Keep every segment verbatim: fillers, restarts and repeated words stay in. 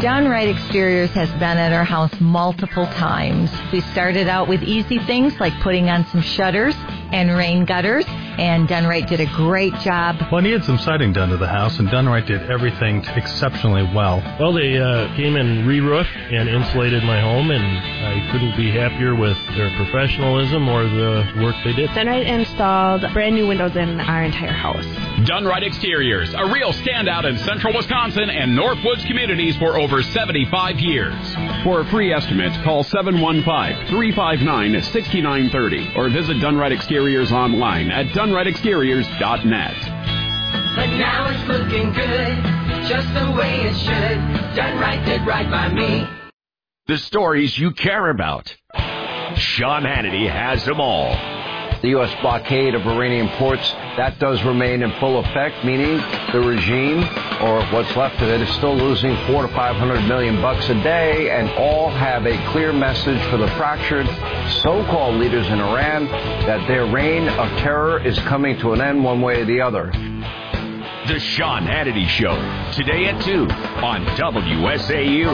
Done Right Exteriors has been at our house multiple times. We started out with easy things like putting on some shutters and rain gutters, and Done Right did a great job. Well, I needed some siding done to the house, and Done Right did everything exceptionally well. Well, they uh, came and re-roofed and insulated my home, and I couldn't be happier with their professionalism or the work they did. Done Right installed brand new windows in our entire house. Done Right Exteriors, a real standout in central Wisconsin and Northwoods communities for over seventy-five years. For a free estimate, call seven one five, three five nine, six nine three zero or visit Done Right Exteriors online at done right exteriors dot net. But now it's looking good, just the way it should. Done Right did right by me. The stories you care about. Sean Hannity has them all. The U S blockade of Iranian ports, that does remain in full effect, meaning the regime, or what's left of it, is still losing four to five hundred million bucks a day, and all have a clear message for the fractured so-called leaders in Iran that their reign of terror is coming to an end one way or the other. The Sean Hannity Show, today at two on W S A U.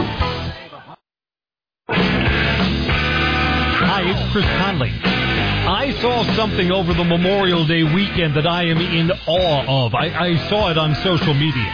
Hi, it's Chris Conley. I saw something over the Memorial Day weekend that I am in awe of. I, I saw it on social media.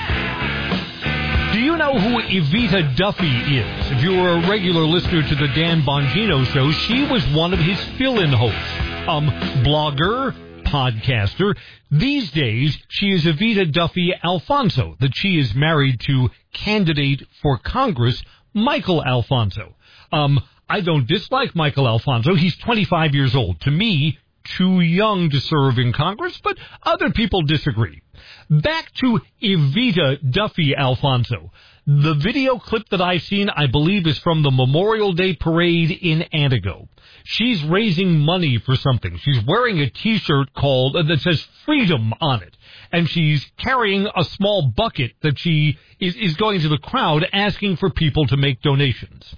Do you know who Evita Duffy is? If you were a regular listener to the Dan Bongino Show, she was one of his fill-in hosts. Um, blogger, podcaster. These days, she is Evita Duffy Alfonso, that she is married to candidate for Congress, Michael Alfonso. Um... I don't dislike Michael Alfonso. He's twenty-five years old. To me, too young to serve in Congress, but other people disagree. Back to Evita Duffy Alfonso. The video clip that I've seen, I believe, is from the Memorial Day parade in Antigo. She's raising money for something. She's wearing a T-shirt called uh, that says Freedom on it, and she's carrying a small bucket that she is, is going to the crowd asking for people to make donations.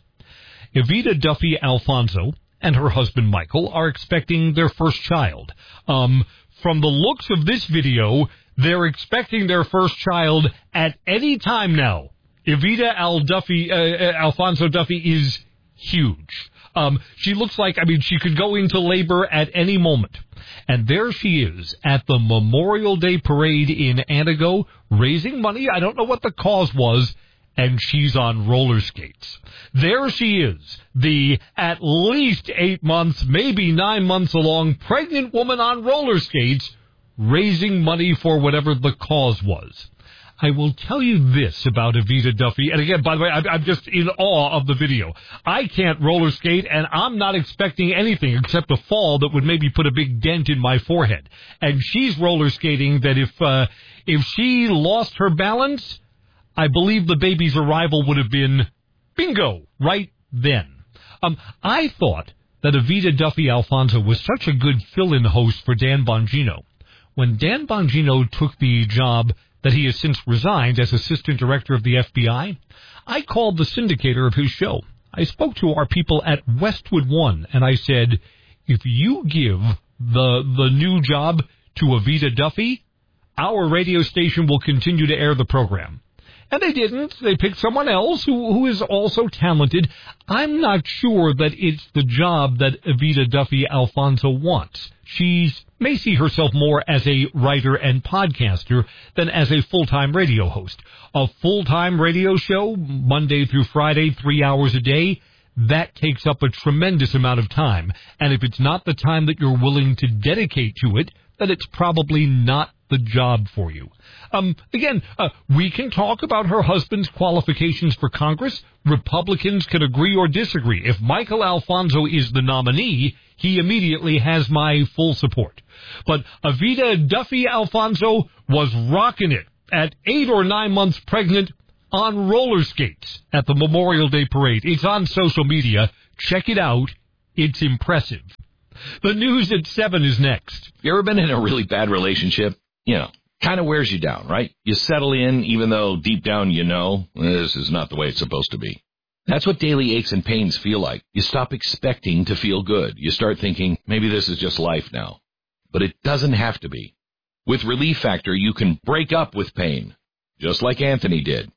Evita Duffy Alfonso and her husband Michael are expecting their first child. Um, from the looks of this video, they're expecting their first child at any time now. Evita Al Duffy, uh, Alfonso Duffy is huge. Um, she looks like, I mean, she could go into labor at any moment. And there she is at the Memorial Day parade in Antigo, raising money. I don't know what the cause was. And she's on roller skates. There she is, the at least eight months, maybe nine months along pregnant woman on roller skates, raising money for whatever the cause was. I will tell you this about Evita Duffy, and again, by the way, I'm, I'm just in awe of the video. I can't roller skate, and I'm not expecting anything except a fall that would maybe put a big dent in my forehead. And she's roller skating that if uh, if she lost her balance, I believe the baby's arrival would have been bingo right then. Um, I thought that Evita Duffy Alfonso was such a good fill-in host for Dan Bongino. When Dan Bongino took the job that he has since resigned as assistant director of the F B I, I called the syndicator of his show. I spoke to our people at Westwood One, and I said, if you give the the new job to Evita Duffy, our radio station will continue to air the program. And they didn't. They picked someone else who, who is also talented. I'm not sure that it's the job that Evita Duffy Alfonso wants. She may see herself more as a writer and podcaster than as a full-time radio host. A full-time radio show, Monday through Friday, three hours a day, that takes up a tremendous amount of time. And if it's not the time that you're willing to dedicate to it, then it's probably not the job for you. Um, again, uh, we can talk about her husband's qualifications for Congress. Republicans can agree or disagree. If Michael Alfonso is the nominee, he immediately has my full support. But Evita Duffy Alfonso was rocking it at eight or nine months pregnant on roller skates at the Memorial Day parade. It's on social media. Check it out. It's impressive. The news at seven is next. You ever been in a really bad relationship? You know, kind of wears you down, right? You settle in even though deep down you know this is not the way it's supposed to be. That's what daily aches and pains feel like. You stop expecting to feel good. You start thinking, maybe this is just life now. But it doesn't have to be. With Relief Factor, you can break up with pain, just like Anthony did.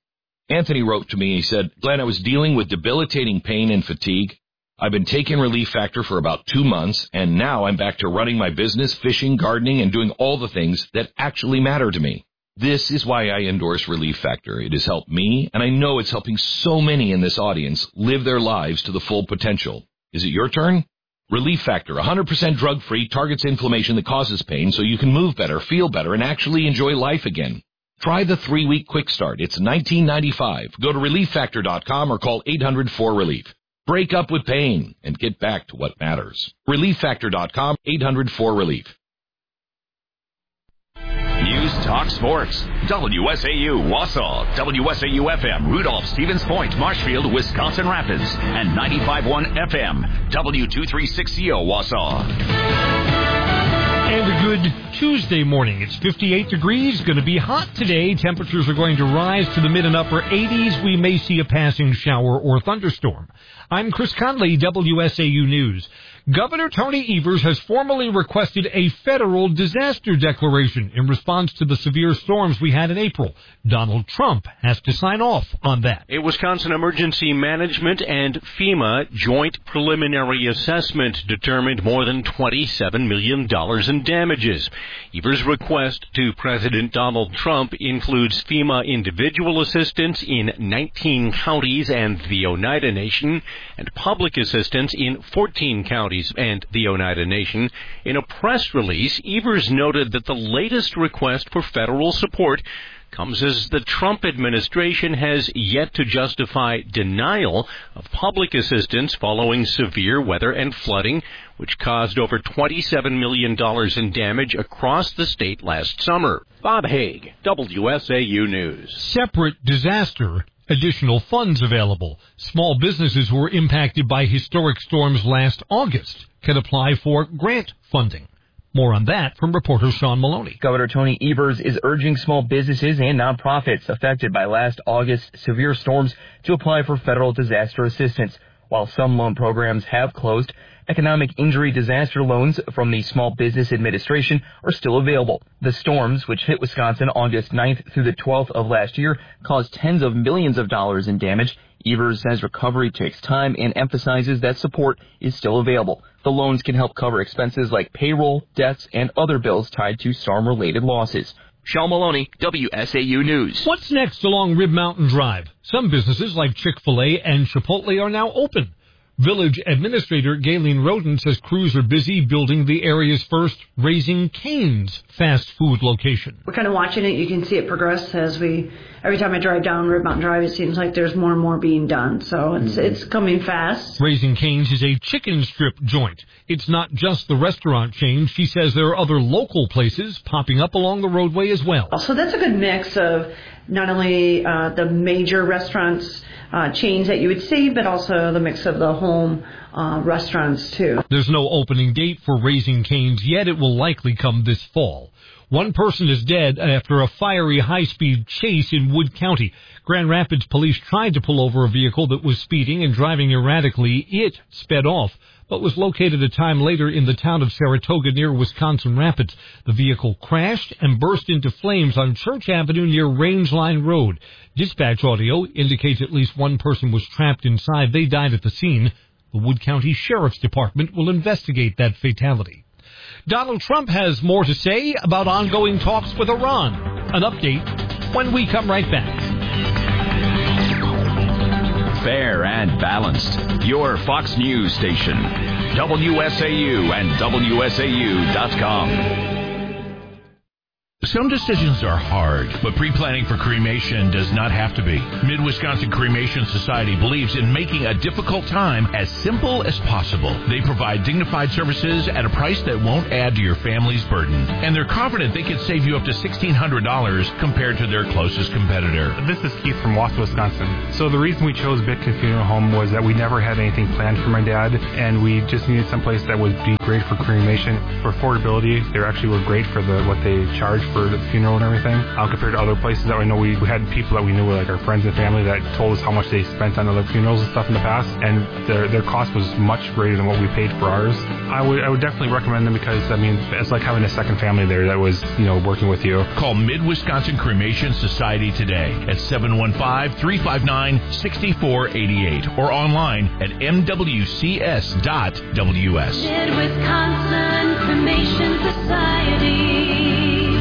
Anthony wrote to me. He said, Glenn, I was dealing with debilitating pain and fatigue. I've been taking Relief Factor for about two months, and now I'm back to running my business, fishing, gardening, and doing all the things that actually matter to me. This is why I endorse Relief Factor. It has helped me, and I know it's helping so many in this audience live their lives to the full potential. Is it your turn? Relief Factor, one hundred percent drug-free, targets inflammation that causes pain so you can move better, feel better, and actually enjoy life again. Try the three-week quick start. It's nineteen ninety-five. Go to relief factor dot com or call eight hundred four relief. Break up with pain and get back to what matters. relief factor dot com, eight hundred four relief. News Talk Sports. W S A U Wausau, W S A U F M Rudolph, Stevens Point, Marshfield, Wisconsin Rapids, and ninety-five point one F M W two thirty-six C O Wausau. And a good Tuesday morning. It's fifty-eight degrees, going to be hot today. Temperatures are going to rise to the mid and upper eighties. We may see a passing shower or thunderstorm. I'm Chris Conley, W S A U News. Governor Tony Evers has formally requested a federal disaster declaration in response to the severe storms we had in April. Donald Trump has to sign off on that. A Wisconsin Emergency Management and FEMA joint preliminary assessment determined more than twenty-seven million dollars in damages. Evers' request to President Donald Trump includes FEMA individual assistance in nineteen counties and the Oneida Nation, and public assistance in fourteen counties and the Oneida Nation. In a press release, Evers noted that the latest request for federal support comes as the Trump administration has yet to justify denial of public assistance following severe weather and flooding, which caused over twenty-seven million dollars in damage across the state last summer. Bob Haig, W S A U News. Separate disaster. Additional funds available. Small businesses who were impacted by historic storms last August can apply for grant funding. More on that from reporter Sean Maloney. Governor Tony Evers is urging small businesses and nonprofits affected by last August's severe storms to apply for federal disaster assistance. While some loan programs have closed, economic injury disaster loans from the Small Business Administration are still available. The storms, which hit Wisconsin August ninth through the twelfth of last year, caused tens of millions of dollars in damage. Evers says recovery takes time and emphasizes that support is still available. The loans can help cover expenses like payroll, debts, and other bills tied to storm-related losses. Sean Maloney, W S A U News. What's next along Rib Mountain Drive? Some businesses like Chick-fil-A and Chipotle are now open. Village Administrator Galen Roden says crews are busy building the area's first Raising Cane's fast food location. We're kind of watching it. You can see it progress as we, every time I drive down Rib Mountain Drive, it seems like there's more and more being done. So it's, mm-hmm. it's coming fast. Raising Cane's is a chicken strip joint. It's not just the restaurant chain. She says there are other local places popping up along the roadway as well. So that's a good mix of not only uh, the major restaurants, Uh, chains that you would see, but also the mix of the home uh, restaurants, too. There's no opening date for Raising Cane's yet. It will likely come this fall. One person is dead after a fiery high-speed chase in Wood County. Grand Rapids police tried to pull over a vehicle that was speeding and driving erratically. It sped off, but was located a time later in the town of Saratoga near Wisconsin Rapids. The vehicle crashed and burst into flames on Church Avenue near Range Line Road. Dispatch audio indicates at least one person was trapped inside. They died at the scene. The Wood County Sheriff's Department will investigate that fatality. Donald Trump has more to say about ongoing talks with Iran. An update when we come right back. Fair and balanced. Your Fox News station. W S A U and W S A U dot com. Some decisions are hard, but pre-planning for cremation does not have to be. Mid-Wisconsin Cremation Society believes in making a difficult time as simple as possible. They provide dignified services at a price that won't add to your family's burden. And they're confident they can save you up to sixteen hundred dollars compared to their closest competitor. This is Keith from Wausau, Wisconsin. So the reason we chose Bitkin Funeral Home was that we never had anything planned for my dad, and we just needed someplace that would be great for cremation. For affordability, they actually were great for the what they charge for for the funeral and everything, um, compared to other places that I know we, we had people that we knew, like our friends and family, that told us how much they spent on other funerals and stuff in the past, and their their cost was much greater than what we paid for ours. I would I would definitely recommend them because, I mean, it's like having a second family there that was, you know, working with you. Call Mid-Wisconsin Cremation Society today at seven one five, three five nine, six four eight eight or online at m w c s dot w s. Mid-Wisconsin Cremation Society.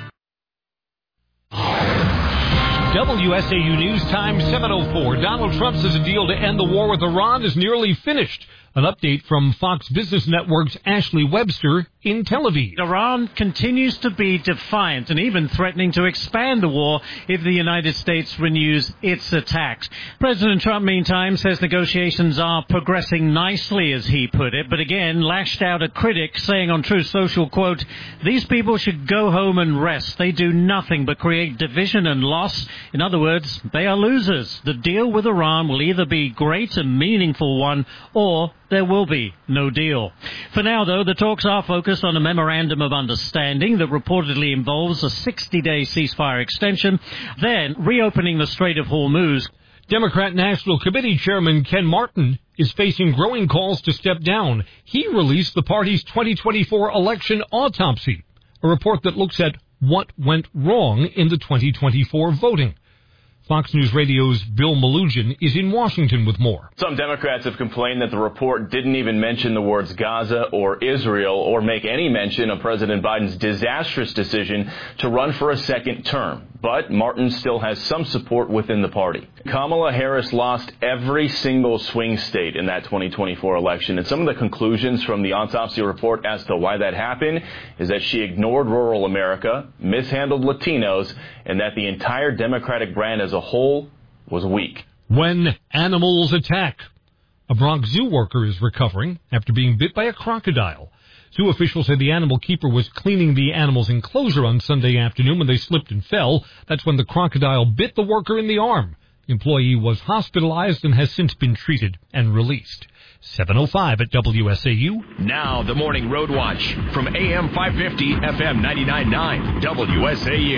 W S A U News Time seven oh four. Donald Trump says a deal to end the war with Iran is nearly finished. An update from Fox Business Network's Ashley Webster in Tel Aviv. Iran continues to be defiant and even threatening to expand the war if the United States renews its attacks. President Trump, meantime, says negotiations are progressing nicely, as he put it, but again lashed out at critics, saying on Truth Social, quote, "These people should go home and rest. They do nothing but create division and loss. In other words, they are losers. The deal with Iran will either be great and meaningful one, or there will be no deal." For now, though, the talks are focused on a memorandum of understanding that reportedly involves a sixty-day ceasefire extension, then reopening the Strait of Hormuz. Democrat National Committee Chairman Ken Martin is facing growing calls to step down. He released the party's twenty twenty-four election autopsy, a report that looks at what went wrong in the twenty twenty-four voting. Fox News Radio's Bill Malugin is in Washington with more. Some Democrats have complained that the report didn't even mention the words Gaza or Israel or make any mention of President Biden's disastrous decision to run for a second term. But Martin still has some support within the party. Kamala Harris lost every single swing state in that twenty twenty-four election, and some of the conclusions from the autopsy report as to why that happened is that she ignored rural America, mishandled Latinos, and that the entire Democratic brand as a whole was weak. When animals attack. A Bronx zoo worker is recovering after being bit by a crocodile. Zoo officials say the animal keeper was cleaning the animal's enclosure on Sunday afternoon when they slipped and fell. That's when the crocodile bit the worker in the arm. The employee was hospitalized and has since been treated and released. seven oh five at W S A U. Now the Morning Road Watch from A M five fifty, F M ninety-nine point nine, W S A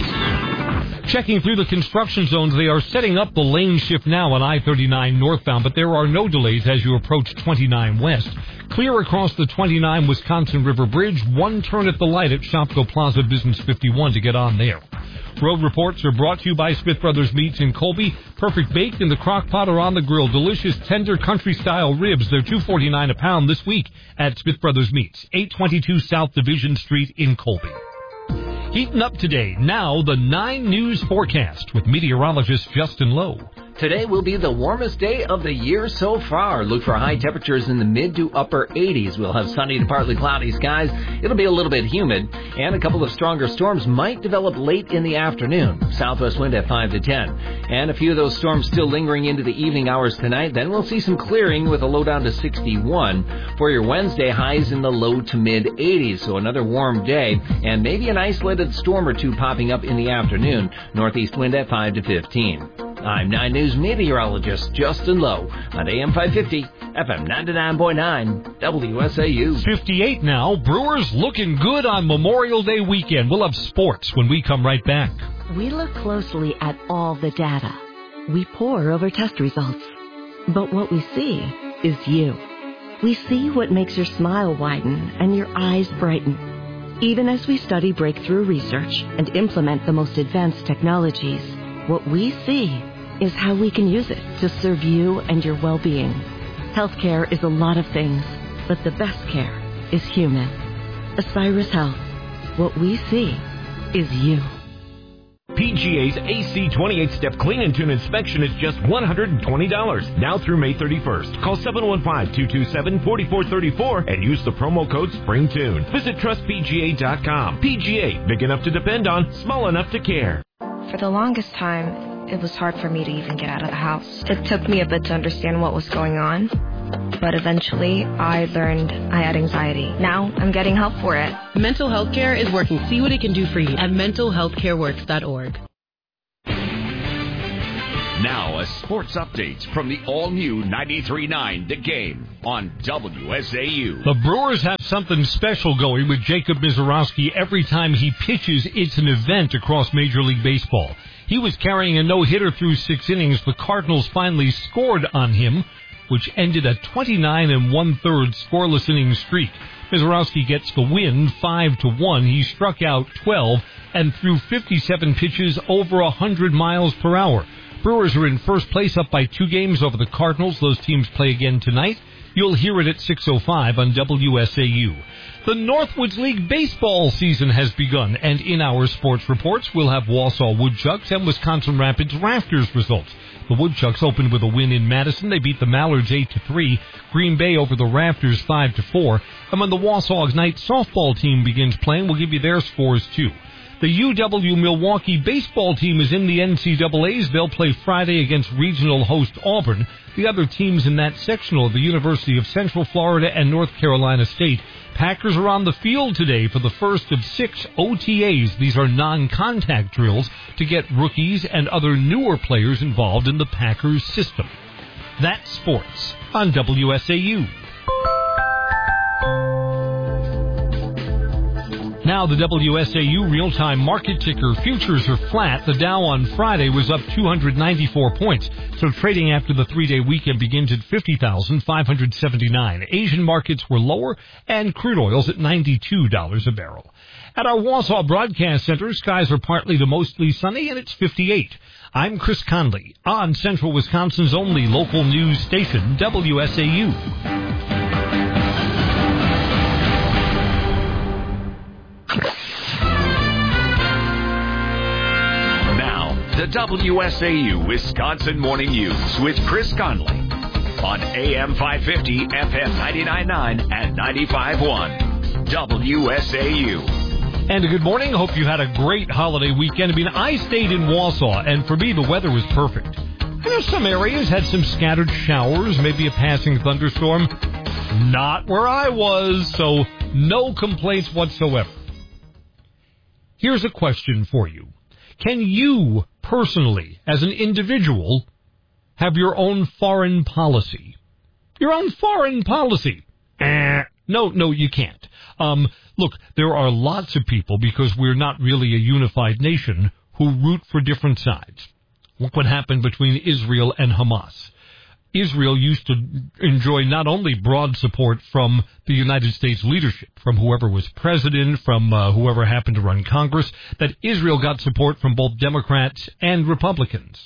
U. Checking through the construction zones, they are setting up the lane shift now on I thirty-nine northbound, but there are no delays as you approach twenty-nine west. Clear across the twenty-nine Wisconsin River Bridge, one turn at the light at Shopko Plaza Business fifty-one to get on there. Road reports are brought to you by Smith Brothers Meats in Colby. Perfect baked in the crock pot or on the grill. Delicious, tender country-style ribs. They're two forty-nine a pound this week at Smith Brothers Meats, eight twenty-two South Division Street in Colby. Heating up today. Now the nine News forecast with meteorologist Justin Lowe. Today will be the warmest day of the year so far. Look for high temperatures in the mid to upper eighties. We'll have sunny to partly cloudy skies. It'll be a little bit humid, and a couple of stronger storms might develop late in the afternoon. Southwest wind at five to ten. And a few of those storms still lingering into the evening hours tonight. Then we'll see some clearing with a low down to sixty-one. For your Wednesday, highs in the low to mid eighties. So another warm day, and maybe an isolated storm or two popping up in the afternoon. Northeast wind at five to fifteen. I'm nine News meteorologist Justin Lowe on A M five fifty, F M ninety-nine point nine, W S A U. fifty-eight now. Brewers looking good on Memorial Day weekend. We'll have sports when we come right back. We look closely at all the data. We pore over test results. But what we see is you. We see what makes your smile widen and your eyes brighten. Even as we study breakthrough research and implement the most advanced technologies, what we see is how we can use it to serve you and your well-being. Healthcare is a lot of things, but the best care is human. Osiris Health. What we see is you. P G A's A C twenty-eight step clean and tune inspection is just one hundred twenty dollars now through May thirty-first. Call seven one five, two two seven, four four three four and use the promo code SPRINGTUNE. Visit trust P G A dot com. P G A, big enough to depend on, small enough to care. For the longest time, it was hard for me to even get out of the house. It took me a bit to understand what was going on, but eventually I learned I had anxiety. Now I'm getting help for it. Mental Health Care is working. See what it can do for you at mental health care works dot org. Now, a sports update from the all-new ninety-three point nine The Game on W S A U. The Brewers have something special going with Jacob Misiorowski. Every time he pitches, it's an event across Major League Baseball. He was carrying a no-hitter through six innings. The Cardinals finally scored on him, which ended a twenty-nine and one-third scoreless inning streak. Misiorowski gets the win, five to one. He struck out twelve and threw fifty-seven pitches over one hundred miles per hour. Brewers are in first place, up by two games over the Cardinals. Those teams play again tonight. You'll hear it at six oh five on W S A U. The Northwoods League baseball season has begun, and in our sports reports, we'll have Wausau Woodchucks and Wisconsin Rapids Rafters results. The Woodchucks opened with a win in Madison. They beat the Mallards eight to three. Green Bay over the Rafters five to four. And when the Wausau Ignite softball team begins playing, we'll give you their scores too. The U W Milwaukee baseball team is in the N C double A's. They'll play Friday against regional host Auburn. The other teams in that sectional are the University of Central Florida and North Carolina State. Packers are on the field today for the first of six O T As. These are non-contact drills to get rookies and other newer players involved in the Packers system. That's sports on W S A U. Now the W S A U real-time market ticker futures are flat. The Dow on Friday was up two hundred ninety-four points, so trading after the three-day weekend begins at fifty thousand five hundred seventy-nine. Asian markets were lower, and crude oil's at ninety-two dollars a barrel. At our Wausau Broadcast Center, skies are partly to mostly sunny, and it's fifty-eight. I'm Chris Conley on Central Wisconsin's only local news station, W S A U. The W S A U Wisconsin Morning News with Chris Conley on A M five fifty, F M ninety-nine point nine, and ninety-five point one W S A U. And a good morning. Hope you had a great holiday weekend. I mean, I stayed in Wausau, and for me, the weather was perfect. I know some areas had some scattered showers, maybe a passing thunderstorm. Not where I was, so no complaints whatsoever. Here's a question for you. Can you personally, as an individual, have your own foreign policy? Your own foreign policy? Eh, no, no, you can't. Um, look, there are lots of people, because we're not really a unified nation, who root for different sides. Look what happened between Israel and Hamas. Israel used to enjoy not only broad support from the United States leadership, from whoever was president, from uh, whoever happened to run Congress, that Israel got support from both Democrats and Republicans.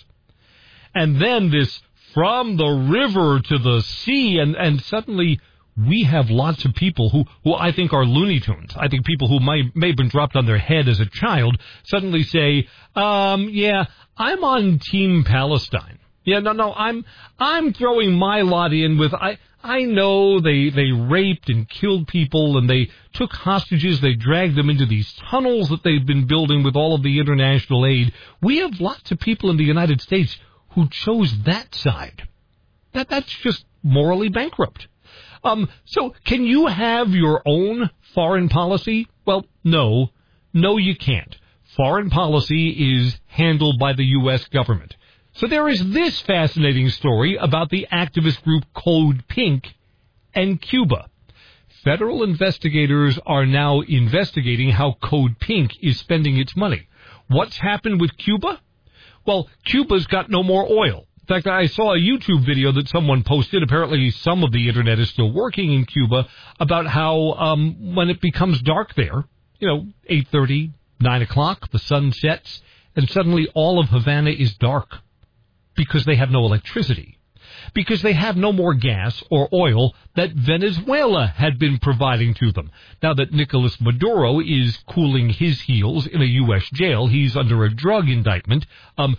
And then this from the river to the sea, and, and suddenly we have lots of people who, who I think are Looney Tunes. I think people who might, may have been dropped on their head as a child suddenly say, um, yeah, I'm on Team Palestine. Yeah, no, no, I'm I'm throwing my lot in with, I I know they, they raped and killed people, and they took hostages, they dragged them into these tunnels that they've been building with all of the international aid. We have lots of people in the United States who chose that side. That That's just morally bankrupt. Um, so can you have your own foreign policy? Well, no. No, you can't. Foreign policy is handled by the U S government. So there is this fascinating story about the activist group Code Pink and Cuba. Federal investigators are now investigating how Code Pink is spending its money. What's happened with Cuba? Well, Cuba's got no more oil. In fact, I saw a YouTube video that someone posted. Apparently some of the internet is still working in Cuba, about how um, when it becomes dark there, you know, eight thirty, nine o'clock, the sun sets, and suddenly all of Havana is dark. Because they have no electricity. Because they have no more gas or oil that Venezuela had been providing to them. Now that Nicolas Maduro is cooling his heels in a U S jail, he's under a drug indictment, um,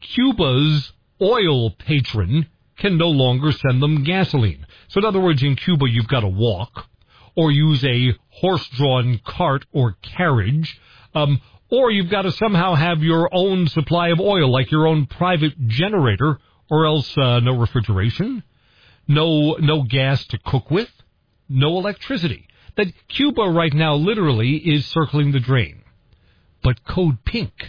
Cuba's oil patron can no longer send them gasoline. So in other words, in Cuba you've got to walk, or use a horse-drawn cart or carriage, um, or you've got to somehow have your own supply of oil, like your own private generator, or else uh, no refrigeration, no no gas to cook with, no electricity. That Cuba right now literally is circling the drain. But Code Pink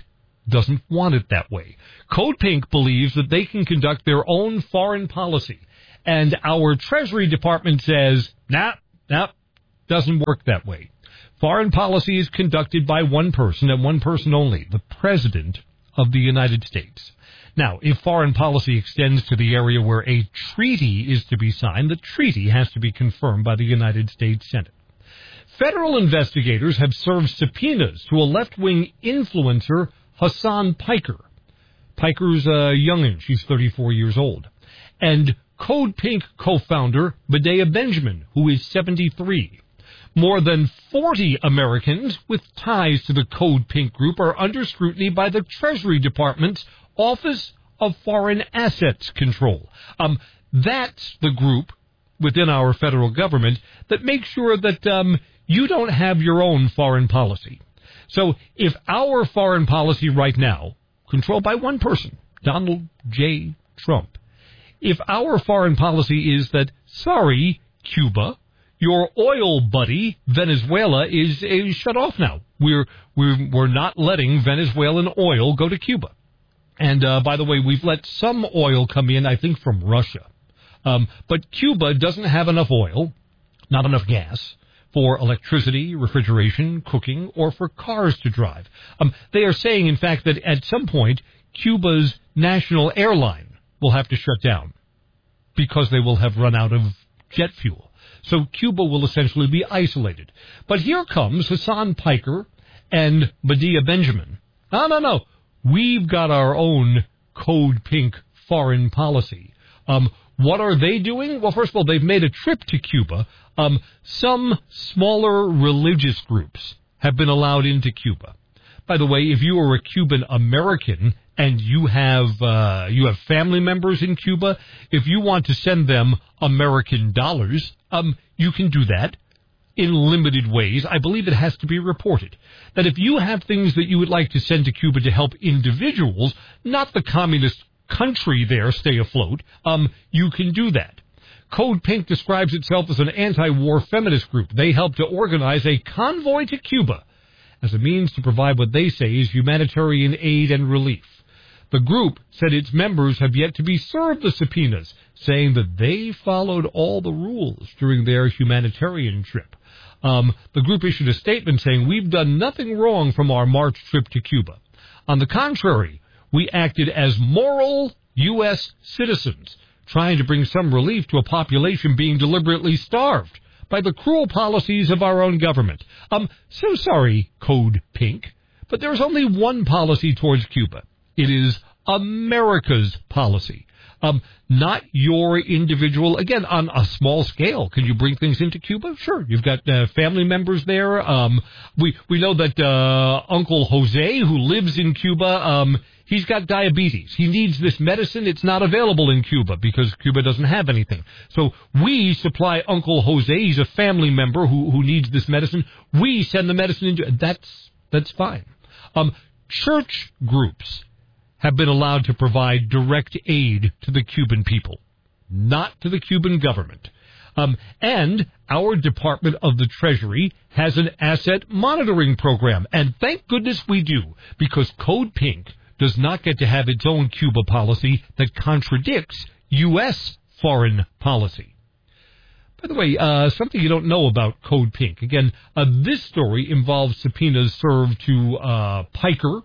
doesn't want it that way. Code Pink believes that they can conduct their own foreign policy. And our Treasury Department says, nah, nah, doesn't work that way. Foreign policy is conducted by one person and one person only, the President of the United States. Now, if foreign policy extends to the area where a treaty is to be signed, the treaty has to be confirmed by the United States Senate. Federal investigators have served subpoenas to a left-wing influencer, Hassan Piker. Piker's a youngin'. She's thirty-four years old. And Code Pink co-founder, Medea Benjamin, who is seventy-three. More than forty Americans with ties to the Code Pink group are under scrutiny by the Treasury Department's Office of Foreign Assets Control. Um, that's the group within our federal government that makes sure that um, you don't have your own foreign policy. So if our foreign policy right now, controlled by one person, Donald J. Trump, if our foreign policy is that, sorry, Cuba, your oil buddy, Venezuela, is, is shut off now. We're, we're, we're not letting Venezuelan oil go to Cuba. And, uh, by the way, we've let some oil come in, I think, from Russia. Um, but Cuba doesn't have enough oil, not enough gas, for electricity, refrigeration, cooking, or for cars to drive. Um, they are saying, in fact, that at some point, Cuba's national airline will have to shut down because they will have run out of jet fuel. So Cuba will essentially be isolated. But here comes Hassan Piker and Medea Benjamin. No, no, no. We've got our own Code Pink foreign policy. Um, what are they doing? Well, first of all, they've made a trip to Cuba. Um, some smaller religious groups have been allowed into Cuba. By the way, if you are a Cuban American and you have uh, you have family members in Cuba, if you want to send them American dollars, um, you can do that in limited ways. I believe it has to be reported that if you have things that you would like to send to Cuba to help individuals, not the communist country there, stay afloat, um, you can do that. Code Pink describes itself as an anti-war feminist group. They help to organize a convoy to Cuba as a means to provide what they say is humanitarian aid and relief. The group said its members have yet to be served the subpoenas, saying that they followed all the rules during their humanitarian trip. Um, the group issued a statement saying, we've done nothing wrong from our March trip to Cuba. On the contrary, we acted as moral U S citizens, trying to bring some relief to a population being deliberately starved by the cruel policies of our own government. Um, so sorry, Code Pink, but there's only one policy towards Cuba. It is America's policy. Um, not your individual, again, on a small scale. Can you bring things into Cuba? Sure. You've got uh, family members there. Um, we, we know that uh, Uncle Jose, who lives in Cuba, um, he's got diabetes. He needs this medicine. It's not available in Cuba because Cuba doesn't have anything. So we supply Uncle Jose. He's a family member who, who needs this medicine. We send the medicine into, that's, that's fine. Um, church groups have been allowed to provide direct aid to the Cuban people, not to the Cuban government. Um, and our Department of the Treasury has an asset monitoring program. And thank goodness we do, because Code Pink does not get to have its own Cuba policy that contradicts U S foreign policy. By the way, uh, something you don't know about Code Pink. Again, uh, this story involves subpoenas served to uh, Piker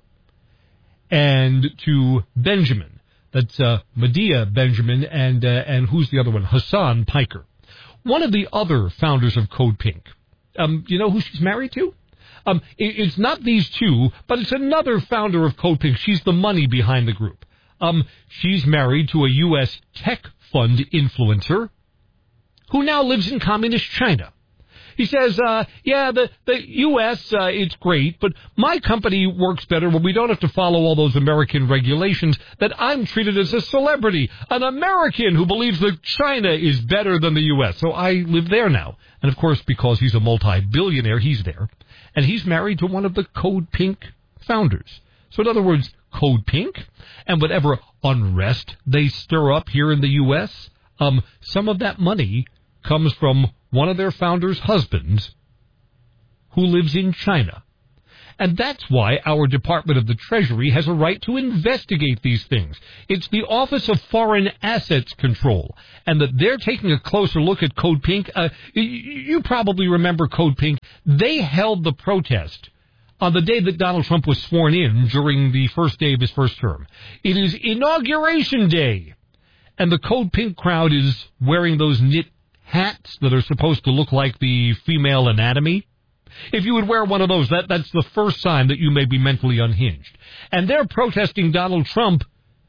and to Benjamin. That's uh, Medea Benjamin and uh, and who's the other one? Hassan Piker. One of the other founders of Code Pink. Um, you know who she's married to? Um, it, it's not these two, but it's another founder of Code Pink. She's the money behind the group. Um, she's married to a U S tech fund influencer who now lives in communist China. He says, uh, yeah, the, the U S, uh, it's great, but my company works better when we don't have to follow all those American regulations, that I'm treated as a celebrity, an American who believes that China is better than the U S. So I live there now. And, of course, because he's a multi-billionaire, he's there. And he's married to one of the Code Pink founders. So, in other words, Code Pink and whatever unrest they stir up here in the U S, um, some of that money comes from one of their founders' husbands who lives in China. And that's why our Department of the Treasury has a right to investigate these things. It's the Office of Foreign Assets Control, and that they're taking a closer look at Code Pink. Uh, you probably remember Code Pink. They held the protest on the day that Donald Trump was sworn in during the first day of his first term. It is Inauguration Day, and the Code Pink crowd is wearing those knit hats that are supposed to look like the female anatomy. If you would wear one of those, that, that's the first sign that you may be mentally unhinged. And they're protesting Donald Trump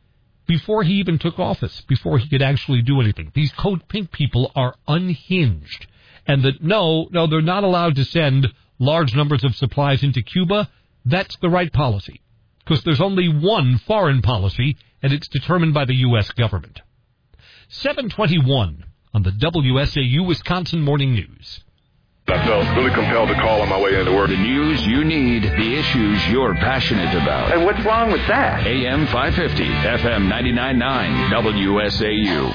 before he even took office, before he could actually do anything. These Code Pink people are unhinged. And that, no, no, they're not allowed to send large numbers of supplies into Cuba. That's the right policy. Because there's only one foreign policy, and it's determined by the U S government. seven twenty-one on the W S A U Wisconsin Morning News. I felt really compelled to call on my way into work. The news you need, the issues you're passionate about. And what's wrong with that? A M five fifty, F M ninety-nine point nine, W S A U.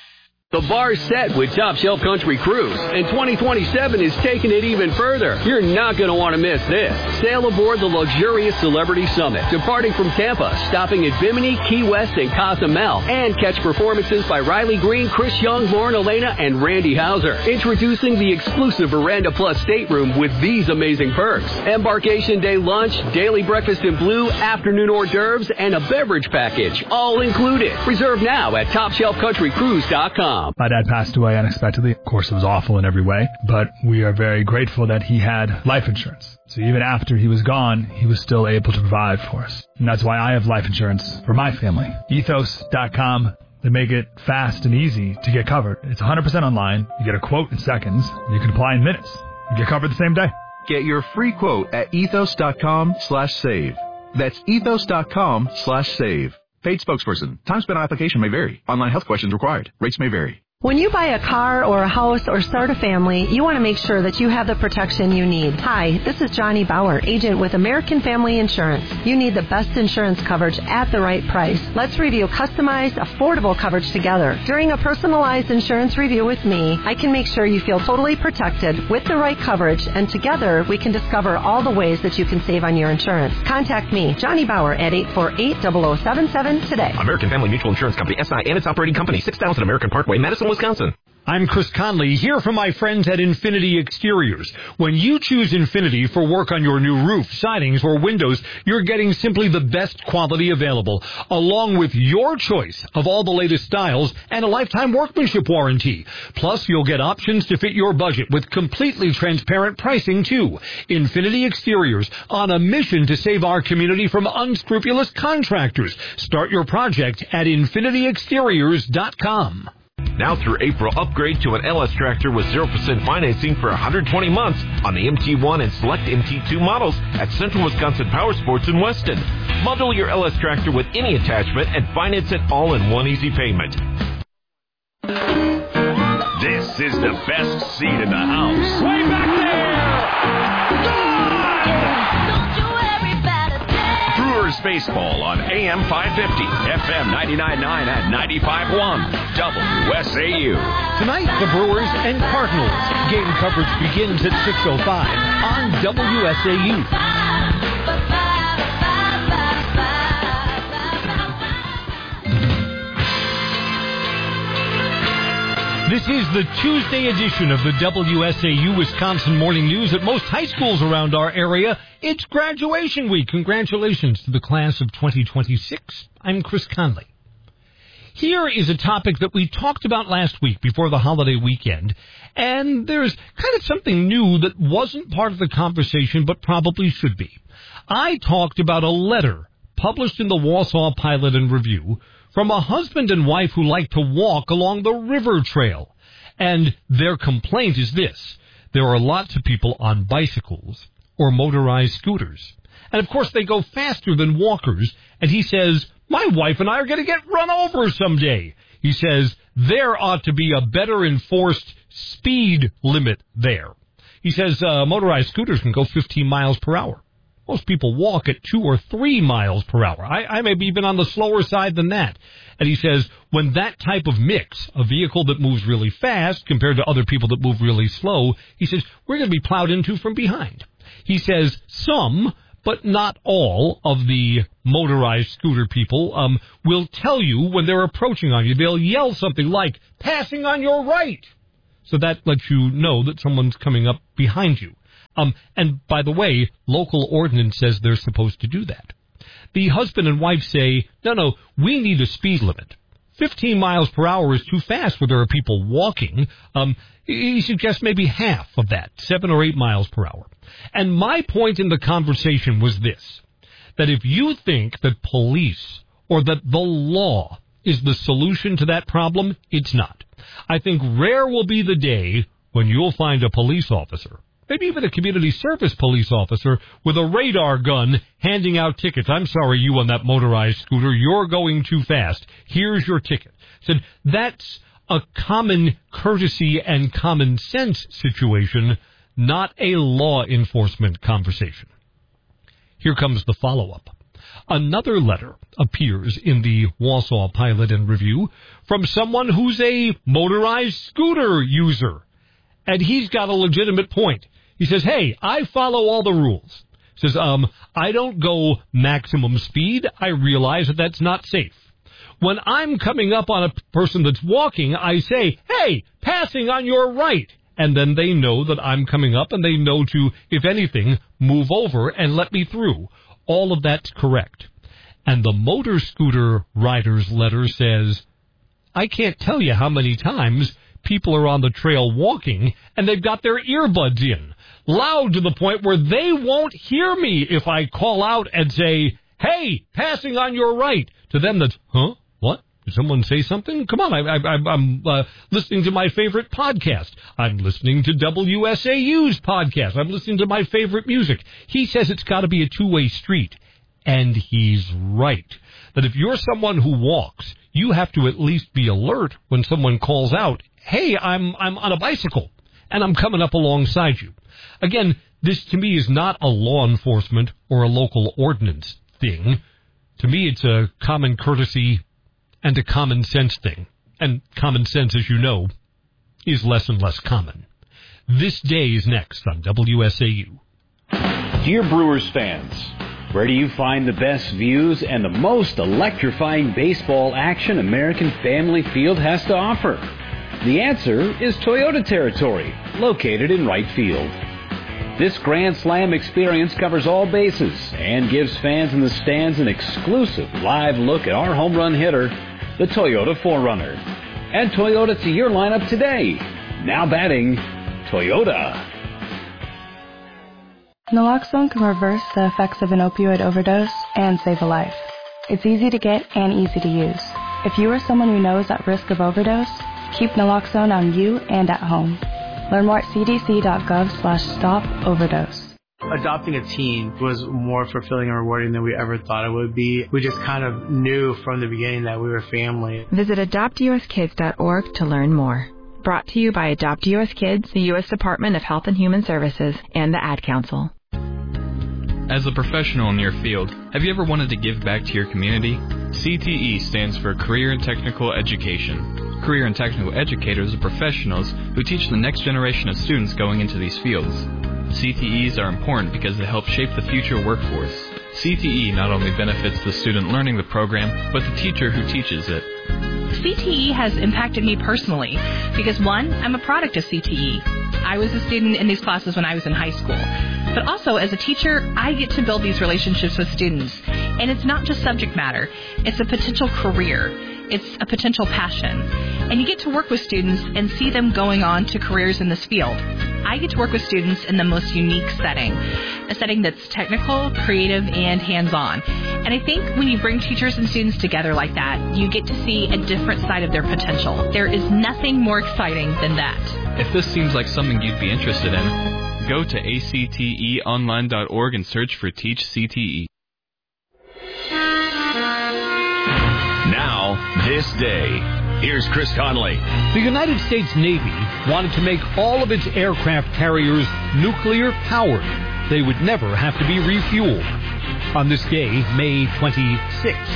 The bar's set with Top Shelf Country Cruise, and twenty twenty-seven is taking it even further. You're not going to want to miss this. Sail aboard the luxurious Celebrity Summit, departing from Tampa, stopping at Bimini, Key West, and Cozumel, and catch performances by Riley Green, Chris Young, Lauren Elena, and Randy Hauser. Introducing the exclusive Veranda Plus stateroom with these amazing perks. Embarkation day lunch, daily breakfast in blue, afternoon hors d'oeuvres, and a beverage package, all included. Reserve now at top shelf country cruise dot com. My dad passed away unexpectedly. Of course, it was awful in every way, but we are very grateful that he had life insurance. So even after he was gone, he was still able to provide for us. And that's why I have life insurance for my family. ethos dot com. They make it fast and easy to get covered. It's one hundred percent online. You get a quote in seconds. And you can apply in minutes. You get covered the same day. Get your free quote at ethos dot com slash save. That's ethos dot com slash save. Paid spokesperson. Time spent on application may vary. Online health questions required. Rates may vary. When you buy a car or a house or start a family, you want to make sure that you have the protection you need. Hi, this is Johnny Bauer, agent with American Family Insurance. You need the best insurance coverage at the right price. Let's review customized, affordable coverage together. During a personalized insurance review with me, I can make sure you feel totally protected with the right coverage, and together we can discover all the ways that you can save on your insurance. Contact me, Johnny Bauer, at eight four eight, zero zero seven seven today. American Family Mutual Insurance Company, S I and its operating company, six thousand American Parkway, Madison, Wisconsin. I'm Chris Conley, here from my friends at Infinity Exteriors. When you choose Infinity for work on your new roof, sidings, or windows, you're getting simply the best quality available, along with your choice of all the latest styles and a lifetime workmanship warranty. Plus, you'll get options to fit your budget with completely transparent pricing, too. Infinity Exteriors, on a mission to save our community from unscrupulous contractors. Start your project at infinity exteriors dot com. Now through April, upgrade to an L S tractor with zero percent financing for one hundred twenty months on the M T one and select M T two models at Central Wisconsin Power Sports in Weston. Bundle your L S tractor with any attachment and finance it all in one easy payment. This is the best seat in the house. Way back there! Brewers baseball on A M five fifty, F M ninety-nine point nine and ninety-five point one, W S A U. Tonight, the Brewers and Cardinals. Game coverage begins at six oh five on W S A U. This is the Tuesday edition of the W S A U Wisconsin Morning News. At most high schools around our area, it's graduation week. Congratulations to the class of twenty twenty-six. I'm Chris Conley. Here is a topic that we talked about last week before the holiday weekend, and there's kind of something new that wasn't part of the conversation but probably should be. I talked about a letter published in the Wausau Pilot and Review from a husband and wife who like to walk along the river trail. And their complaint is this: there are lots of people on bicycles or motorized scooters. And, of course, they go faster than walkers. And he says, my wife and I are going to get run over someday. He says, there ought to be a better enforced speed limit there. He says uh, motorized scooters can go fifteen miles per hour. Most people walk at two or three miles per hour. I, I may be even on the slower side than that. And he says, when that type of mix, a vehicle that moves really fast compared to other people that move really slow, he says, we're going to be plowed into from behind. He says some, but not all of the motorized scooter people um, will tell you when they're approaching on you. They'll yell something like, passing on your right. So that lets you know that someone's coming up behind you. Um, and by the way, local ordinance says they're supposed to do that. The husband and wife say, no, no, we need a speed limit. fifteen miles per hour is too fast where there are people walking. Um, he suggests maybe half of that, seven or eight miles per hour. And my point in the conversation was this, that if you think that police or that the law is the solution to that problem, it's not. I think rare will be the day when you'll find a police officer, maybe even a community service police officer, with a radar gun handing out tickets. I'm sorry, you on that motorized scooter, you're going too fast. Here's your ticket. Said that's a common courtesy and common sense situation, not a law enforcement conversation. Here comes the follow-up. Another letter appears in the Wausau Pilot and Review from someone who's a motorized scooter user. And he's got a legitimate point. He says, hey, I follow all the rules. He says, um, I don't go maximum speed. I realize that that's not safe. When I'm coming up on a person that's walking, I say, hey, passing on your right. And then they know that I'm coming up, and they know to, if anything, move over and let me through. All of that's correct. And the motor scooter rider's letter says, I can't tell you how many times people are on the trail walking, and they've got their earbuds in, loud to the point where they won't hear me if I call out and say, hey, passing on your right. To them, that's, huh? What? Did someone say something? Come on, I, I, I'm uh, listening to my favorite podcast. I'm listening to W S A U's podcast. I'm listening to my favorite music. He says it's got to be a two-way street. And he's right. That if you're someone who walks, you have to at least be alert when someone calls out, hey, I'm I'm on a bicycle, and I'm coming up alongside you. Again, this to me is not a law enforcement or a local ordinance thing. To me, it's a common courtesy and a common sense thing. And common sense, as you know, is less and less common. This day is next on W S A U. Dear Brewers fans, where do you find the best views and the most electrifying baseball action American Family Field has to offer? The answer is Toyota territory, located in right field. This Grand Slam experience covers all bases and gives fans in the stands an exclusive live look at our home run hitter, the Toyota four runner. Add Toyota to your lineup today. Now batting, Toyota. Naloxone can reverse the effects of an opioid overdose and save a life. It's easy to get and easy to use. If you or someone you know is at risk of overdose, keep naloxone on you and at home. Learn more at c d c dot gov slash stop overdose. Adopting a teen was more fulfilling and rewarding than we ever thought it would be. We just kind of knew from the beginning that we were family. Visit adopt u s kids dot org to learn more. Brought to you by Adopt U S Kids, the U S Department of Health and Human Services, and the Ad Council. As a professional in your field, have you ever wanted to give back to your community? C T E stands for Career and Technical Education. Career and Technical Educators are professionals who teach the next generation of students going into these fields. C T Es are important because they help shape the future workforce. C T E not only benefits the student learning the program, but the teacher who teaches it. C T E has impacted me personally because, one, I'm a product of C T E. I was a student in these classes when I was in high school. But also, as a teacher, I get to build these relationships with students. And it's not just subject matter. It's a potential career. It's a potential passion. And you get to work with students and see them going on to careers in this field. I get to work with students in the most unique setting, a setting that's technical, creative, and hands-on. And I think when you bring teachers and students together like that, you get to see a different side of their potential. There is nothing more exciting than that. If this seems like something you'd be interested in, go to a c t e online dot org and search for Teach C T E. Now, this day. Here's Chris Conley. The United States Navy wanted to make all of its aircraft carriers nuclear-powered. They would never have to be refueled. On this day, May twenty-sixth.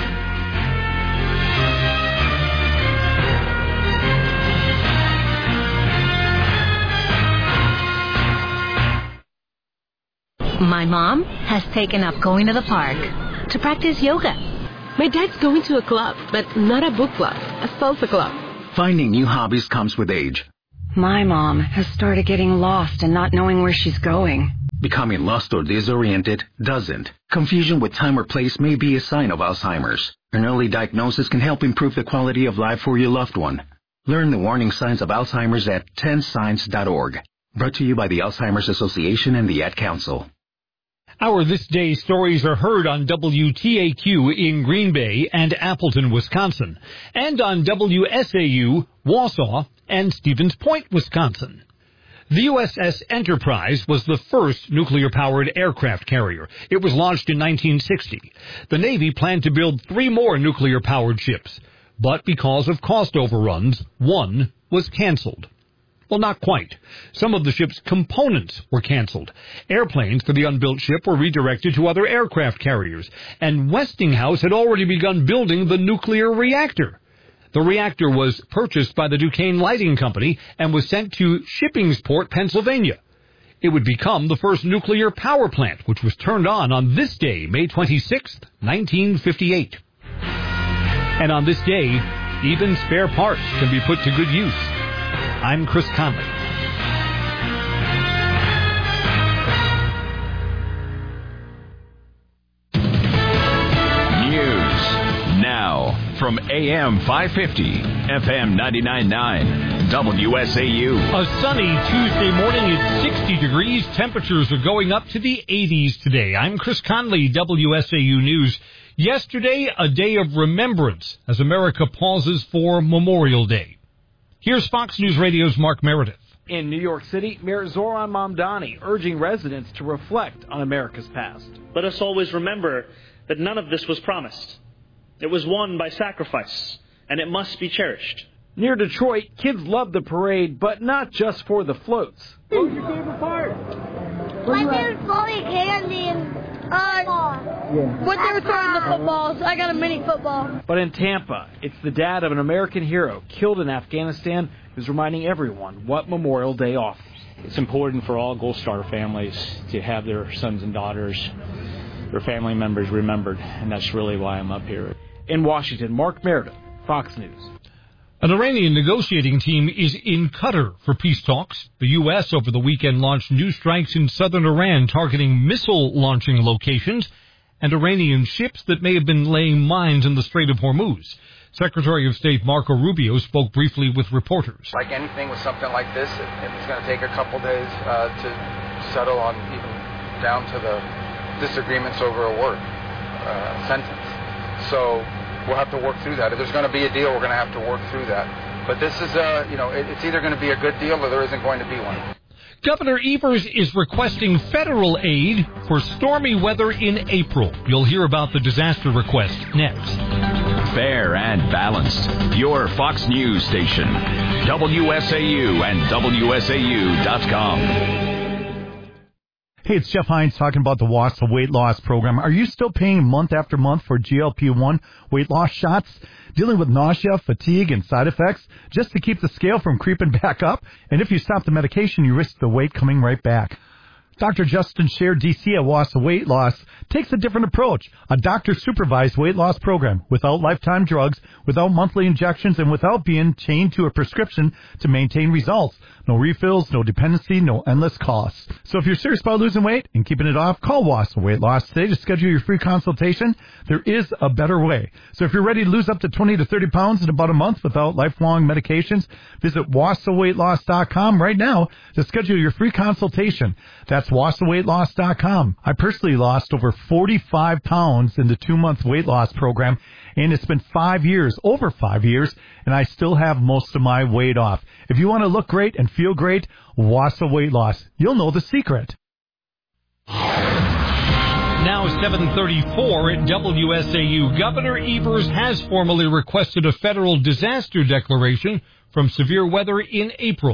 My mom has taken up going to the park to practice yoga. My dad's going to a club, but not a book club, a salsa club. Finding new hobbies comes with age. My mom has started getting lost and not knowing where she's going. Becoming lost or disoriented doesn't. Confusion with time or place may be a sign of Alzheimer's. An early diagnosis can help improve the quality of life for your loved one. Learn the warning signs of Alzheimer's at ten signs dot org. Brought to you by the Alzheimer's Association and the Ad Council. Our This Day stories are heard on W T A Q in Green Bay and Appleton, Wisconsin, and on W S A U, Wausau, and Stevens Point, Wisconsin. The U S S Enterprise was the first nuclear-powered aircraft carrier. It was launched in nineteen sixty. The Navy planned to build three more nuclear-powered ships, but because of cost overruns, one was canceled. Well, not quite. Some of the ship's components were canceled. Airplanes for the unbuilt ship were redirected to other aircraft carriers, and Westinghouse had already begun building the nuclear reactor. The reactor was purchased by the Duquesne Lighting Company and was sent to Shippingsport, Pennsylvania. It would become the first nuclear power plant, which was turned on on this day, May twenty-sixth, nineteen fifty-eight. And on this day, even spare parts can be put to good use. I'm Chris Conley. News now from A M five fifty, F M ninety-nine point nine, W S A U. A sunny Tuesday morning at sixty degrees. Temperatures are going up to the eighties today. I'm Chris Conley, W S A U News. Yesterday, a day of remembrance as America pauses for Memorial Day. Here's Fox News Radio's Mark Meredith. In New York City, Mayor Zoran Mamdani urging residents to reflect on America's past. Let us always remember that none of this was promised. It was won by sacrifice, and it must be cherished. Near Detroit, kids love the parade, but not just for the floats. What was your favorite part? My favorite falling candy and uh, yeah. When they were throwing the footballs. I got a mini football. But in Tampa, it's the dad of an American hero killed in Afghanistan who's reminding everyone what Memorial Day offers. It's important for all Gold Star families to have their sons and daughters, their family members remembered, and that's really why I'm up here. In Washington, Mark Meredith, Fox News. An Iranian negotiating team is in Qatar for peace talks. The U S over the weekend launched new strikes in southern Iran targeting missile-launching locations and Iranian ships that may have been laying mines in the Strait of Hormuz. Secretary of State Marco Rubio spoke briefly with reporters. Like anything with something like this, it, it's going to take a couple days uh, to settle on, even down to the disagreements over a word, uh, sentence. So we'll have to work through that. If there's going to be a deal, we're going to have to work through that. But this is, uh, you know, it, it's either going to be a good deal or there isn't going to be one. Governor Evers is requesting federal aid for stormy weather in April. You'll hear about the disaster request next. Fair and balanced. Your Fox News station. W S A U and W S A U dot com. Hey, it's Jeff Hines talking about the Wausau weight loss program. Are you still paying month after month for G L P one weight loss shots? Dealing with nausea, fatigue, and side effects just to keep the scale from creeping back up? And if you stop the medication, you risk the weight coming right back. Doctor Justin Scher, D C at Wausau Weight Loss, takes a different approach. A doctor-supervised weight loss program without lifetime drugs, without monthly injections, and without being chained to a prescription to maintain results. No refills, no dependency, no endless costs. So if you're serious about losing weight and keeping it off, call Wausau Weight Loss today to schedule your free consultation. There is a better way. So if you're ready to lose up to twenty to thirty pounds in about a month without lifelong medications, visit Wausau Weight Loss dot com right now to schedule your free consultation. That's Wausau Weight Loss dot com. I personally lost over forty-five pounds in the two-month weight loss program, and it's been five years, over five years, and I still have most of my weight off. If you want to look great and feel great, Wausau Weight Loss. You'll know the secret. Now seven thirty-four at W S A U. Governor Evers has formally requested a federal disaster declaration from severe weather in April.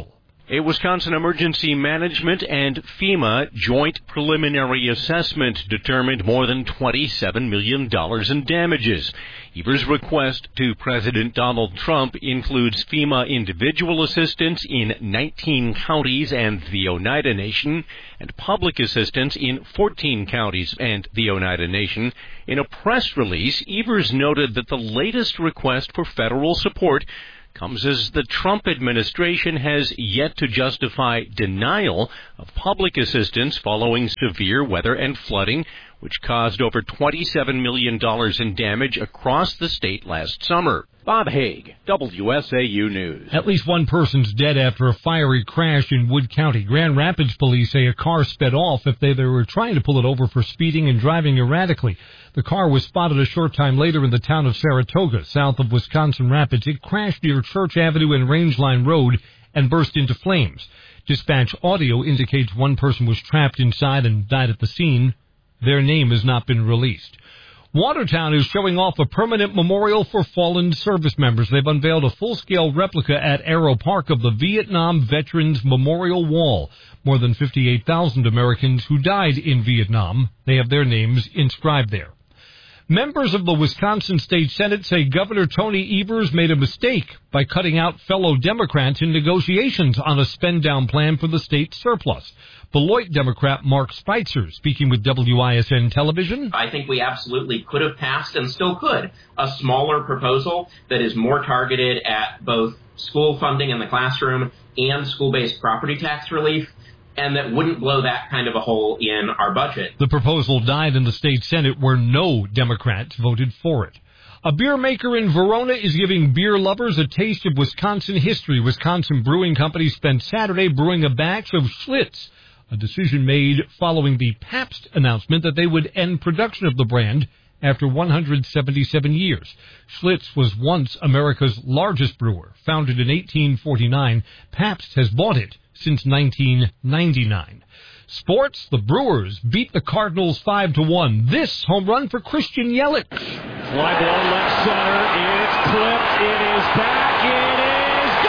A Wisconsin Emergency Management and FEMA joint preliminary assessment determined more than twenty-seven million dollars in damages. Evers' request to President Donald Trump includes FEMA individual assistance in nineteen counties and the Oneida Nation, and public assistance in fourteen counties and the Oneida Nation. In a press release, Evers noted that the latest request for federal support comes as the Trump administration has yet to justify denial of public assistance following severe weather and flooding, which caused over twenty-seven million dollars in damage across the state last summer. Bob Haig, W S A U News. At least one person's dead after a fiery crash in Wood County. Grand Rapids police say a car sped off if they, they were trying to pull it over for speeding and driving erratically. The car was spotted a short time later in the town of Saratoga, south of Wisconsin Rapids. It crashed near Church Avenue and Rangeline Road and burst into flames. Dispatch audio indicates one person was trapped inside and died at the scene. Their name has not been released. Watertown is showing off a permanent memorial for fallen service members. They've unveiled a full-scale replica at Arrow Park of the Vietnam Veterans Memorial Wall. More than fifty-eight thousand Americans who died in Vietnam, they have their names inscribed there. Members of the Wisconsin State Senate say Governor Tony Evers made a mistake by cutting out fellow Democrats in negotiations on a spend-down plan for the state surplus. Beloit Democrat Mark Spitzer, speaking with W I S N Television. I think we absolutely could have passed and still could a smaller proposal that is more targeted at both school funding in the classroom and school-based property tax relief, and that wouldn't blow that kind of a hole in our budget. The proposal died in the state Senate where no Democrats voted for it. A beer maker in Verona is giving beer lovers a taste of Wisconsin history. Wisconsin Brewing Company spent Saturday brewing a batch of Schlitz, a decision made following the Pabst announcement that they would end production of the brand after one hundred seventy-seven years. Schlitz was once America's largest brewer. Founded in eighteen forty-nine, Pabst has bought it since nineteen ninety-nine. Sports, the Brewers beat the Cardinals five to one. This home run for Christian Yelich. Fly ball left center. It's clipped. It is back. It is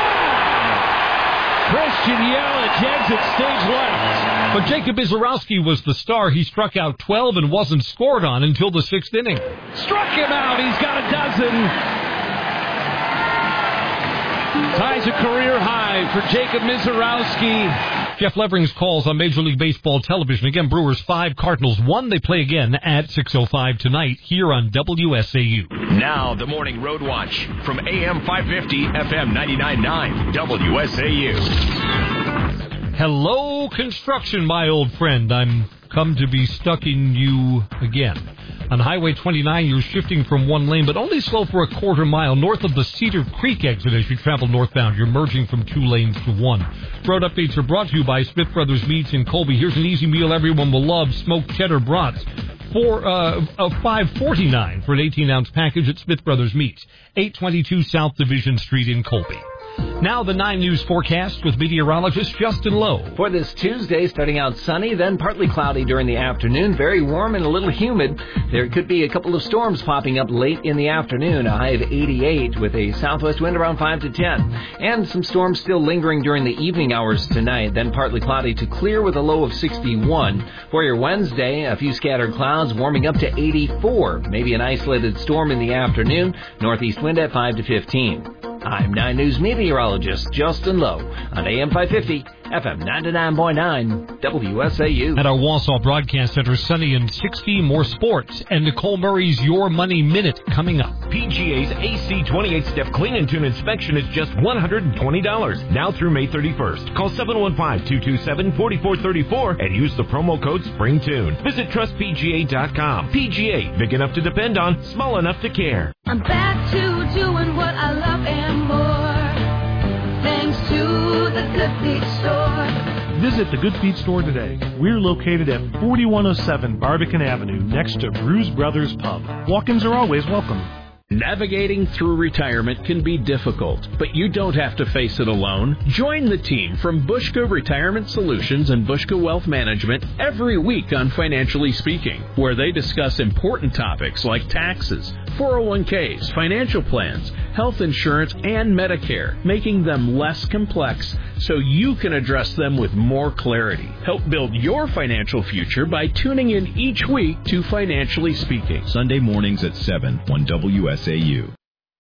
gone. Christian Yelich exits stage left. But Jacob Izarowski was the star. He struck out twelve and wasn't scored on until the sixth inning. Struck him out. He's got a dozen. Ties a career high for Jacob Mizorowski. Jeff Levering's calls on Major League Baseball television. Again, Brewers five, Cardinals one. They play again at six oh five tonight here on W S A U. Now the Morning Road Watch from A M five fifty, F M ninety-nine point nine, W S A U. Hello, construction, my old friend. I'm come to be stuck in you again. On Highway twenty-nine, you're shifting from one lane, but only slow for a quarter mile north of the Cedar Creek exit as you travel northbound. You're merging from two lanes to one. Road updates are brought to you by Smith Brothers Meats in Colby. Here's an easy meal everyone will love: smoked cheddar brats. For uh, of five forty-nine for an eighteen ounce package at Smith Brothers Meats, eight twenty-two South Division Street in Colby. Now the nine News forecast with meteorologist Justin Lowe. For this Tuesday, starting out sunny, then partly cloudy during the afternoon, very warm and a little humid. There could be a couple of storms popping up late in the afternoon, a high of eighty-eight with a southwest wind around five to ten. And some storms still lingering during the evening hours tonight, then partly cloudy to clear with a low of sixty-one. For your Wednesday, a few scattered clouds warming up to eighty-four. Maybe an isolated storm in the afternoon, northeast wind at five to fifteen. I'm nine News meteorologist Justin Lowe on A M five fifty, F M ninety-nine point nine, W S A U. At our Wausau Broadcast Center, sunny and sixty, more sports, and Nicole Murray's Your Money Minute coming up. P G A's A C twenty-eight step clean and tune inspection is just one hundred twenty dollars, now through May thirty-first. Call seven one five, two two seven, four four three four and use the promo code SPRINGTUNE. Visit trust P G A dot com. P G A, big enough to depend on, small enough to care. I'm back to doing what I love and more, thanks to the Good Feet Store. Visit the Good Feet Store today. We're located at forty-one oh seven Barbican Avenue, next to Brews Brothers Pub. Walk-ins are always welcome. Navigating through retirement can be difficult, but you don't have to face it alone. Join the team from Bushka Retirement Solutions and Bushka Wealth Management every week on Financially Speaking, where they discuss important topics like taxes, four oh one k's, financial plans, health insurance, and Medicare, making them less complex, so you can address them with more clarity. Help build your financial future by tuning in each week to Financially Speaking. Sunday mornings at seven on W S A U.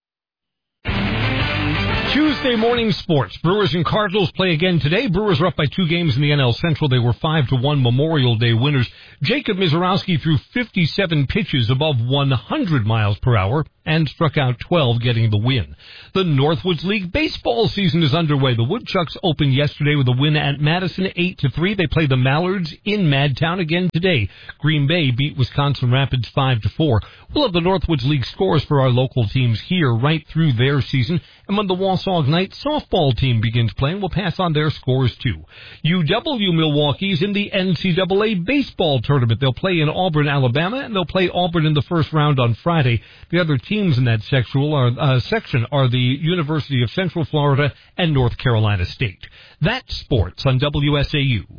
Tuesday morning sports. Brewers and Cardinals play again today. Brewers are up by two games in the N L Central. They were five to one Memorial Day winners. Jacob Mizorowski threw fifty-seven pitches above one hundred miles per hour and struck out twelve, getting the win. The Northwoods League baseball season is underway. The Woodchucks opened yesterday with a win at Madison, eight to three. They play the Mallards in Madtown again today. Green Bay beat Wisconsin Rapids five to four. We'll have the Northwoods League scores for our local teams here right through their season. And when the Wausau Ignite softball team begins playing, we'll pass on their scores too. U W Milwaukee's in the N C double A baseball tournament. They'll play in Auburn, Alabama, and they'll play Auburn in the first round on Friday. The other teams in that sexual are, uh, section are the University of Central Florida and North Carolina State. That's sports on W S A U.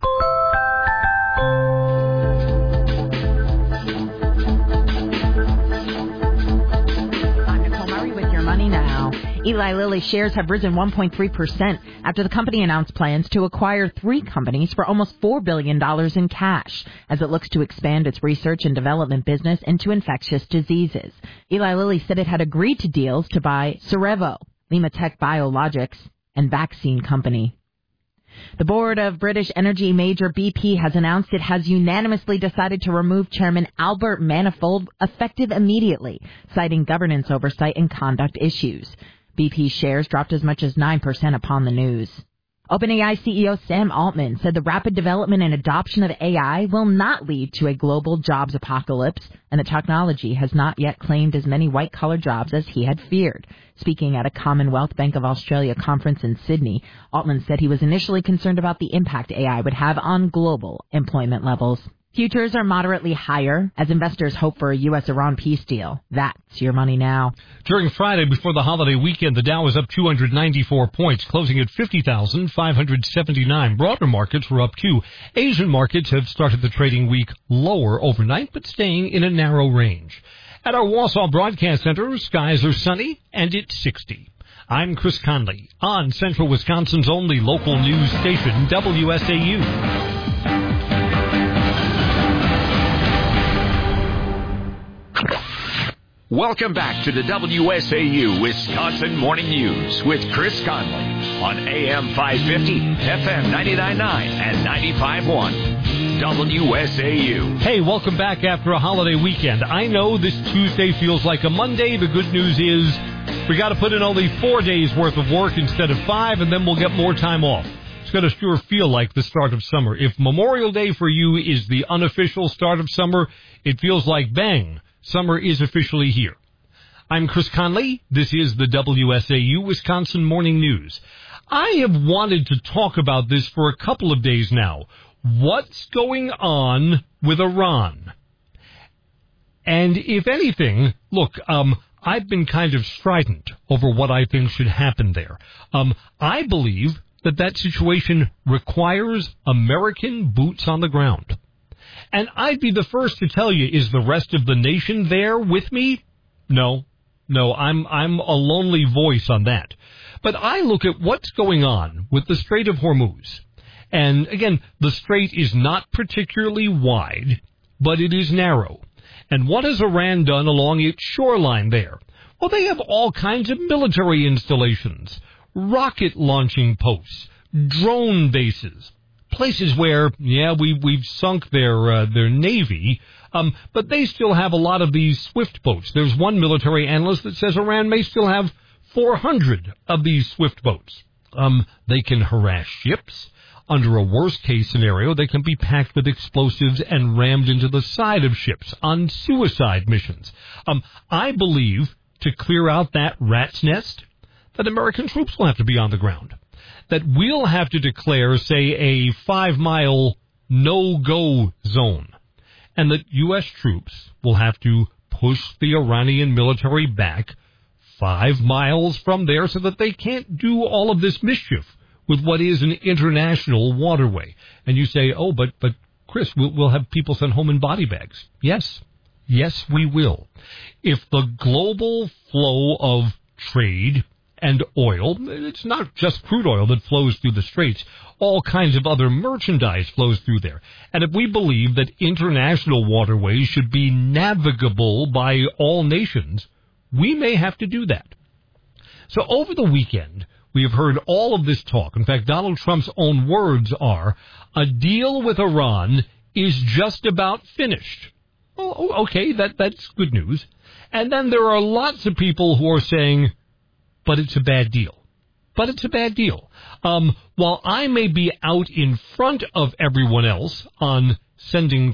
I'm Nicole Murray with your Money Now. Eli Lilly shares have risen one point three percent after the company announced plans to acquire three companies for almost four billion dollars in cash as it looks to expand its research and development business into infectious diseases. Eli Lilly said it had agreed to deals to buy Cerevo, LimaTech Biologics, and Vaccine Company. The board of British energy major B P has announced it has unanimously decided to remove Chairman Albert Manifold effective immediately, citing governance oversight and conduct issues. B P shares dropped as much as nine percent upon the news. OpenAI C E O Sam Altman said the rapid development and adoption of A I will not lead to a global jobs apocalypse, and the technology has not yet claimed as many white-collar jobs as he had feared. Speaking at a Commonwealth Bank of Australia conference in Sydney, Altman said he was initially concerned about the impact A I would have on global employment levels. Futures are moderately higher as investors hope for a U S Iran peace deal. That's your Money Now. During Friday before the holiday weekend, the Dow was up two hundred ninety-four points, closing at fifty thousand five hundred seventy-nine. Broader markets were up too. Asian markets have started the trading week lower overnight, but staying in a narrow range. At our Wausau Broadcast Center, skies are sunny and it's sixty. I'm Chris Conley on Central Wisconsin's only local news station, W S A U. Welcome back to the W S A U Wisconsin Morning News with Chris Conley on A M five fifty, F M ninety-nine point nine, and ninety-five point one. W S A U. Hey, welcome back after a holiday weekend. I know this Tuesday feels like a Monday. The good news is we got to put in only four days worth of work instead of five, and then we'll get more time off. It's going to sure feel like the start of summer. If Memorial Day for you is the unofficial start of summer, it feels like bang. Summer is officially here. I'm Chris Conley. This is the W S A U Wisconsin Morning News. I have wanted to talk about this for a couple of days now. What's going on with Iran? And if anything, look, um, I've been kind of strident over what I think should happen there. Um, I believe that that situation requires American boots on the ground. And I'd be the first to tell you, is the rest of the nation there with me? No, no, I'm I'm a lonely voice on that. But I look at what's going on with the Strait of Hormuz. And again, the strait is not particularly wide, but it is narrow. And what has Iran done along its shoreline there? Well, they have all kinds of military installations, rocket launching posts, drone bases. Places where, yeah, we, we've sunk their uh, their navy, um, but they still have a lot of these swift boats. There's one military analyst that says Iran may still have four hundred of these swift boats. Um, they can harass ships. Under a worst-case scenario, they can be packed with explosives and rammed into the side of ships on suicide missions. Um, I believe, to clear out that rat's nest, that American troops will have to be on the ground. That we'll have to declare, say, a five-mile no-go zone, and that U S troops will have to push the Iranian military back five miles from there so that they can't do all of this mischief with what is an international waterway. And you say, oh, but, but Chris, we'll, we'll have people sent home in body bags. Yes, yes, we will. If the global flow of trade and oil. It's not just crude oil that flows through the straits. All kinds of other merchandise flows through there. And if we believe that international waterways should be navigable by all nations, we may have to do that. So over the weekend, we have heard all of this talk. In fact, Donald Trump's own words are, a deal with Iran is just about finished. Oh, okay, that, that's good news. And then there are lots of people who are saying, but it's a bad deal. But it's a bad deal. Um, while I may be out in front of everyone else on sending